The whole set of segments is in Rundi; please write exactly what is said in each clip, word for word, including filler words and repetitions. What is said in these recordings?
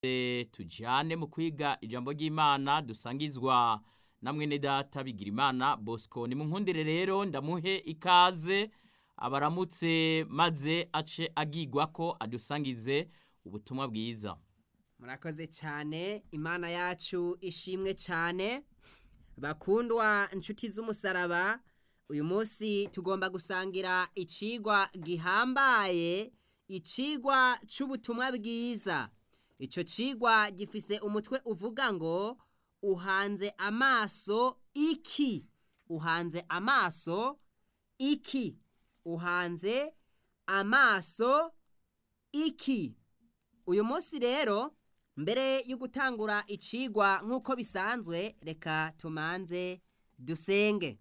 E, tujane mu kwiga ijambo ry'Imana dusangizwa na mwene data Bigirimana Bosco. Ni munkundire rero ndamuhe ikaze abaramutse maze ace agigwa ko adusangize ubutumwa bwiza. Murakoze cyane, Imana yacu ishimwe cyane. Bakundwa inshuti z'umusaraba, uyu munsi tugomba gusangira icigwa gihambaye, icigwa c'ubutumwa bwiza. Ico cigwa gifise umutwe uvuga ngo uhanze amaso iki? Uhanze amaso iki? Uhanze amaso iki? Uyu munsi rero mbere yo gutangura icigwa nk'uko bisanzwe, reka tumanze dusenge.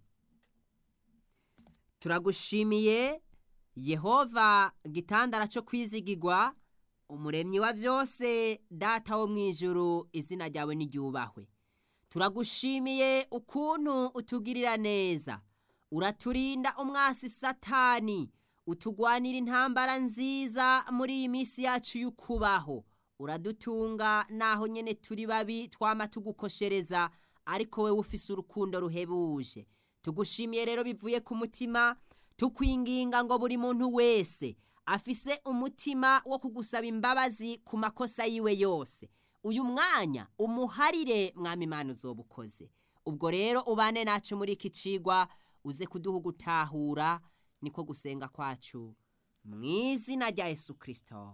Turagushimiye Yehova gitandara cyo kwizigirwa, umuremyi wa byose, data wo mwijuru, izina ryawe niryubahwe. Turagushimiye ukuntu utugirira neza, uraturinda umwasi Satani, utugwanira intambara nziza muri iyi minsi yacu y'ukubaho. Uradutunga naho nyene turi babi twama tugukoshereza, ariko wewe ufise urukundo ruhebuje. Tugushimiye rero bivuye ku mutima, tukwinginga ngo buri muntu wese afise umutima wo kugusaba imbabazi ku makosa yiwe yose, uyu mwanya umuharire mwami Imana uzobukoze. Ubwo rero ubane nacu muri iki cigwa, uze kuduha gutahura, niko gusenga kwacu mu izina rya Yesu Kristo,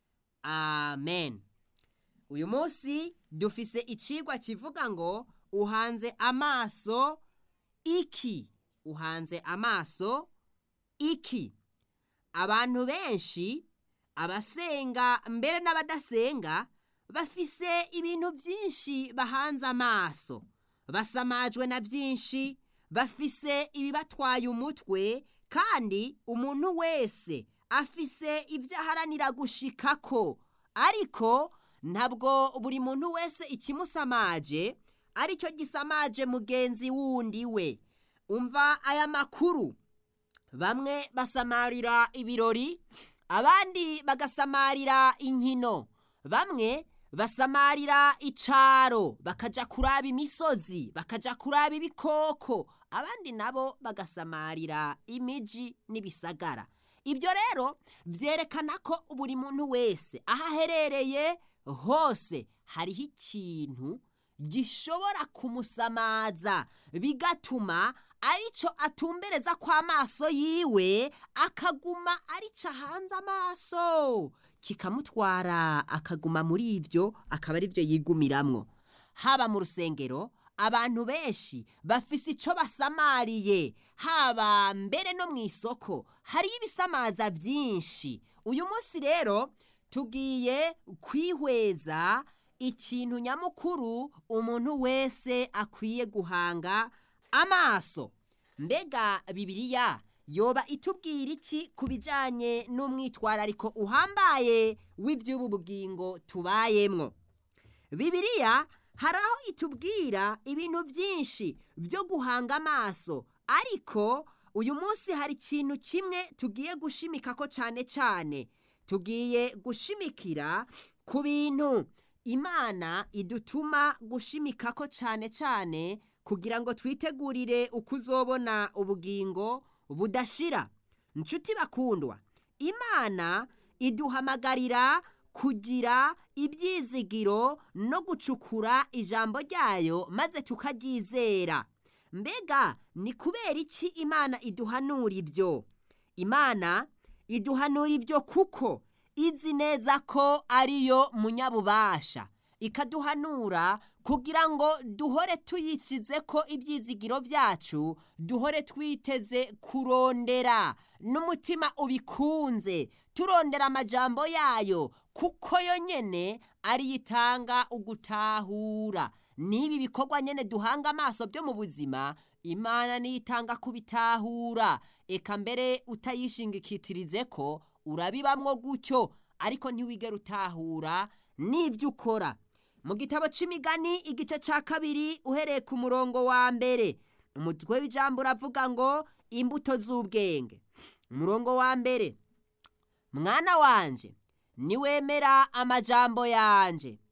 amen. Uyu munsi dufise icigwa kivuga ngo uhanze amaso iki? Uhanze amaso iki? Abantu benshi, abasenga mbere n'abadasenga, bafise ibintu byinshi bahanze amaso, basamajwe na byinshi, bafise ibibatwaye umutwe, kandi umuntu wese afise ibyo aharanira gushikako, ariko ntabwo buri muntu wese ikimusamaje aricyo gisamaje mugenzi wundi we. Umva aya makuru: bamwe basamarira ibirori, abandi bagasamarira inkino, bamwe basamarira icaro bakaja kuraba imisozi, bakaja kuraba ibikoko, abandi nabo bagasamarira imiji n'ibisagara. Ibyo rero vyerekana ko buri muntu wese aho aherereye hose hariho ikintu gishobora kumusamaza, bigatuma arico atumbereza kwa maso yiwe, akaguma arico hanze amaso, kikamutwara akaguma muri ivyo, akaba ari byo yigumiramwo. Haba mu rusengero, abantu benshi bafise ico basamariye, haba mbere no mu isoko hari ibisamaza byinshi. Uyu munsi rero tugiye kwihweza ikintu nyamukuru umuntu wese akwiye guhanga amaso. Mbega Bibiliya yoba itubwira iki ku bijanye n'umwitwarariko uhambaye w'ivy'ubu bugingo tubayemwo? Bibiliya hari aho itubwira ibintu byinshi byo guhanga amaso, ariko uyu munsi hari ikintu kimwe tugiye gushimikako cyane cyane. Tugiye gushimikira ku bintu Imana idutuma gushimikako cyane cyane, kugira ngo twitegurire uko uzobona ubugingo budashira. Nshuti bakundwa, Imana iduhamagarira kugira ibyizigiro no gucukura ijambo ryayo maze tukaryizera. Mbega ni kubera iki Imana iduhanura ibyo? Imana iduhanura ibyo kuko izi neza ko ariyo munyabubasha, ikaduhanura kugira ngo duhore tuyisize ko ibyizigiro byacu, duhore twiteze kurondera n'umutima ubikunze, turondera amajambo yayo, kuko yo nyene ari yitanga ugutahura. Nibi bikorwa nyene duhanga amaso byo mu buzima, Imana niyitanga kubitahura. Eka mbere utayishingikitirize ko urabibamwo gutyo, ariko ntiwigera utahura n'ibyo ukora. Mu gitabo c'Imigani igice ca kabiri uhereye ku murongo wa mbere, umutwe w'ijambo uravuga ngo imbuto z'ubwenge. Umurongo wa mbere: mwana wanje niwemera amajambo yanje